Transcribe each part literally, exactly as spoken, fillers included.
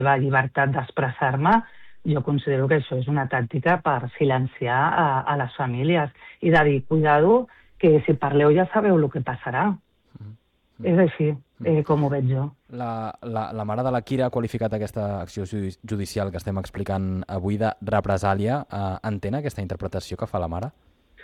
la llibertat d'expressar-me, jo considero que això és una tàctica per silenciar a, a les famílies i de dir, cuidado, que si parleu ja sabeu el que passarà. Mm. És així, eh, com ho veig jo. La, la, la mare de la Kira ha qualificat aquesta acció judicial que estem explicant avui de represàlia. Eh, entén aquesta interpretació que fa la mare?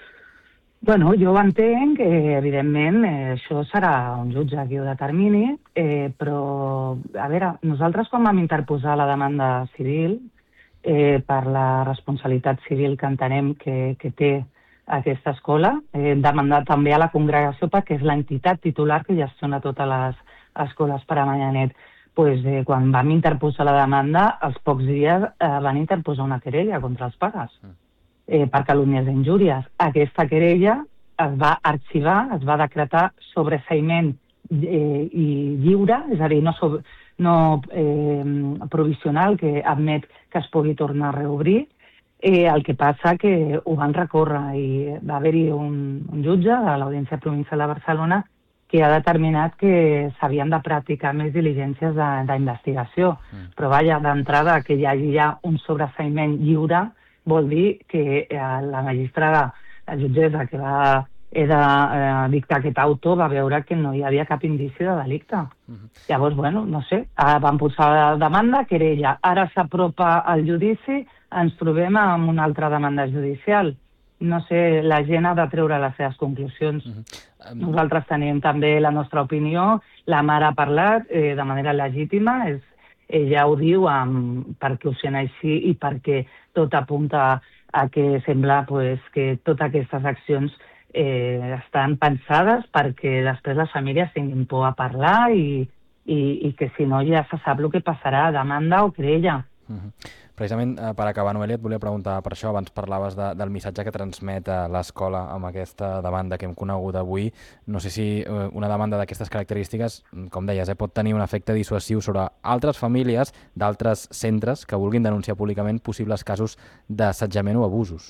Bueno, jo entenc que, evidentment, eh, això serà un jutge qui ho determini, eh, però, a veure, nosaltres quan vam interposar la demanda civil, eh, per la responsabilitat civil que entenem que, que té aquesta escola, eh, hem demandat també a la congregació perquè és l'entitat titular que gestiona totes les escoles per a Manyanet. Pues, eh, quan vam interposar la demanda, als pocs dies eh, van interposar una querella contra els pares. Eh, per calúmnies i injúries. Aquesta querella es va arxivar, es va decretar sobreseïment eh, i lliure, és a dir, no, sobre, no eh, provisional, que admet que es pugui tornar a reobrir. Eh, el que passa que ho van recórrer i va haver-hi un, un jutge de l'Audiència Provincial de Barcelona que ha determinat que s'havien de practicar més diligències d'investigació. Mm. Però vaja, d'entrada, que hi hagi ja un sobreseïment lliure vol dir que eh, la magistrada, la jutgessa que va he de eh, dictar aquest auto va veure que no hi havia cap indici de delicte. Uh-huh. Llavors, bueno, no sé, van posar la demanda, querella. Ara s'apropa al judici, ens trobem amb una altra demanda judicial. No sé, la gent ha de treure les seves conclusions. Uh-huh. um... Nosaltres tenim també la nostra opinió, la mare ha parlat eh, de manera legítima, és ella ho diu um, perquè ho sent així i perquè tot apunta a que sembla pues, que totes aquestes accions eh, estan pensades perquè després les famílies tinguin por a parlar i, i, i que si no ja se sap el que passarà, demanda o querella. Uh-huh. Precisament eh, per acabar, Noelia, et volia preguntar per això. Abans parlaves de, del missatge que transmet l'escola amb aquesta demanda que hem conegut avui. No sé si eh, una demanda d'aquestes característiques, com deies, eh, pot tenir un efecte dissuasiu sobre altres famílies d'altres centres que vulguin denunciar públicament possibles casos d'assetjament o abusos.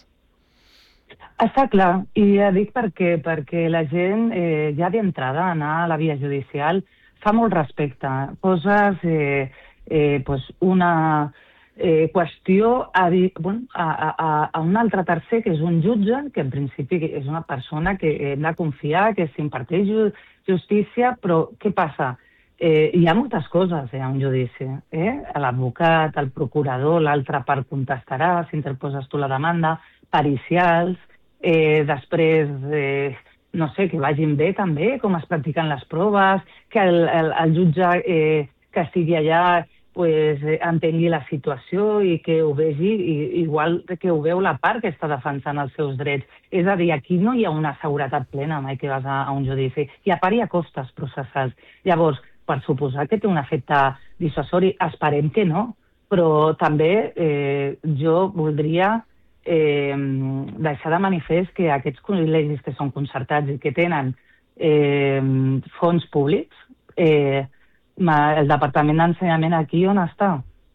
Està clar, i ja dic perquè, perquè la gent eh, ja d'entrada anar a la via judicial fa molt respecte. Poses eh, eh, pues una... Eh, qüestió a, dir, bueno, a, a, a un altre tercer, que és un jutge, que en principi és una persona que hem de confiar, que s'imparteix justícia, però què passa? Eh, hi ha moltes coses eh, a un judici. Eh? L'advocat, el procurador, l'altra part contestarà, si interposes tu la demanda, pericials, eh, després, eh, no sé, que vagin bé també, com es practiquen les proves, que el, el, el jutge eh, que estigui allà pues, eh, entengui la situació i que ho vegi, i, igual que ho veu la part que està defensant els seus drets. És a dir, aquí no hi ha una seguretat plena mai que vas a, a un judici. I a part hi ha costes processals. Llavors, per suposar que té un efecte dissuasori, esperem que no, però també eh, jo voldria eh, deixar de manifest que aquests col·legis que són concertats i que tenen eh, fons públics, eh, el Departament d'Ensenyament aquí on està?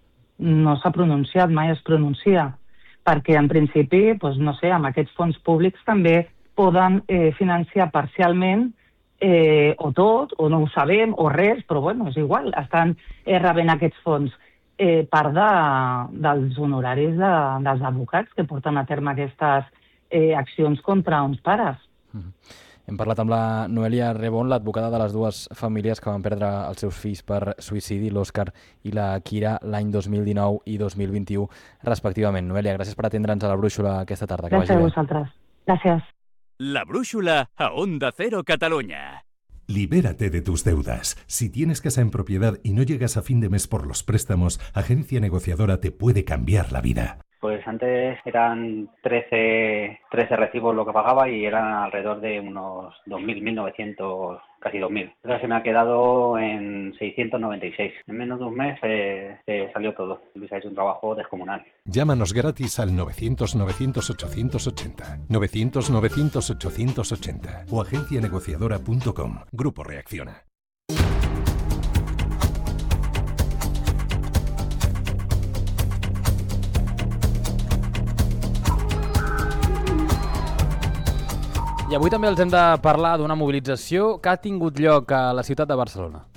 No s'ha pronunciat, mai es pronuncia, perquè en principi, doncs, no sé, amb aquests fons públics també poden eh, financiar parcialment eh, o tot, o no ho sabem, o res, però bueno, és igual, estan eh, rebent aquests fons eh, part de, dels honoraris de, dels advocats que porten a terme aquestes eh, accions contra uns pares. Mm-hmm. Hem parlat amb la Noelia Rebón, l'advocada de les dues famílies que van perdre els seus fills per suïcidi, l'Òscar i la Kira, l'any dos mil dinou i dos mil vint-i-u, respectivament. Noelia, gràcies per atendre'ns a la Brúixola aquesta tarda. Que gràcies a vosaltres. Gràcies. La Brúixola a Onda Cero Catalunya. Libérate de tus deudas. Si tienes casa en propiedad y no llegas a fin de mes por los préstamos, Agencia Negociadora te puede cambiar la vida. Pues antes eran trece, trece recibos lo que pagaba y eran alrededor de unos dos mil, mil novecientos, casi dos mil. Ahora se me ha quedado en seiscientos noventa y seis. En menos de un mes eh, eh, salió todo. Luis ha hecho un trabajo descomunal. Llámanos gratis al novecientos, novecientos, ochocientos ochenta. novecientos, novecientos, ochocientos ochenta. O agencia negociadora punto com. Grupo Reacciona. I avui també els hem de parlar d'una mobilització que ha tingut lloc a la ciutat de Barcelona.